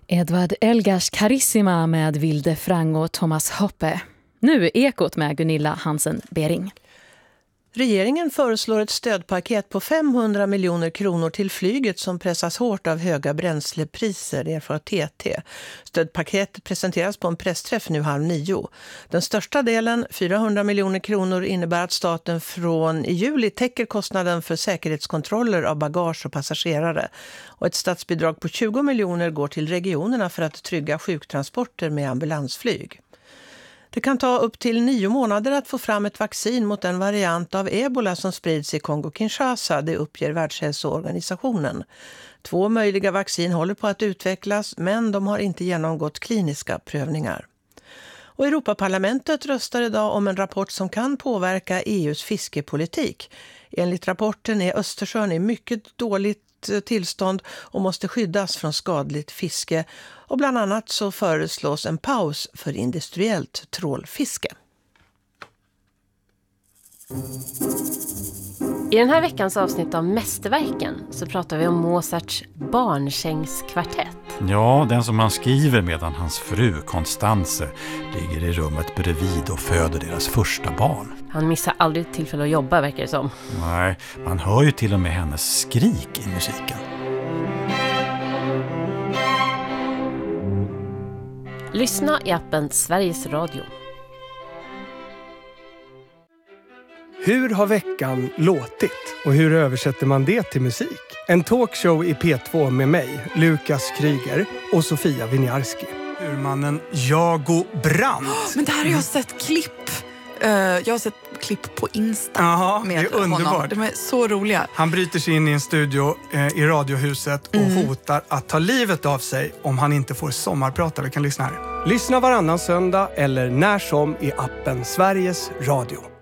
Edvard Elgars Carissima med Vilde Frang och Thomas Hoppe. Nu Ekot med Gunilla Hansen-Bering. Regeringen föreslår ett stödpaket på 500 miljoner kronor till flyget som pressas hårt av höga bränslepriser, erfar TT. Stödpaketet presenteras på en pressträff nu 8:30. Den största delen, 400 miljoner kronor, innebär att staten från i juli täcker kostnaden för säkerhetskontroller av bagage och passagerare. Och ett statsbidrag på 20 miljoner går till regionerna för att trygga sjuktransporter med ambulansflyg. Det kan ta upp till 9 månader att få fram ett vaccin mot en variant av ebola som sprids i Kongo-Kinshasa, det uppger Världshälsoorganisationen. 2 möjliga vaccin håller på att utvecklas, men de har inte genomgått kliniska prövningar. Och Europaparlamentet röstar idag om en rapport som kan påverka EUs fiskepolitik. Enligt rapporten är Östersjön i mycket dåligt tillstånd och måste skyddas från skadligt fiske. Och bland annat så föreslås en paus för industriellt trålfiske. I den här veckans avsnitt av Mästerverken så pratar vi om Mozarts barnsängskvartett. Ja, den som han skriver medan hans fru Constanze ligger i rummet bredvid och föder deras första barn. Han missar aldrig tillfälle att jobba, verkar det som. Nej, man hör ju till och med hennes skrik i musiken. Lyssna i appen Sveriges Radio. Hur har veckan låtit? Och hur översätter man det till musik? En talkshow i P2 med mig, Lukas Kryger och Sofia Winiarski. Urmannen Jago Brandt. Men där har jag sett klipp. Jag har sett klipp på Insta. Aha, med det är underbart. honom. De är så roliga. Han bryter sig in i en studio i Radiohuset och hotar att ta livet av sig om han inte får sommarprata. Vi kan lyssna här. Lyssna varannan söndag eller när som i appen Sveriges Radio.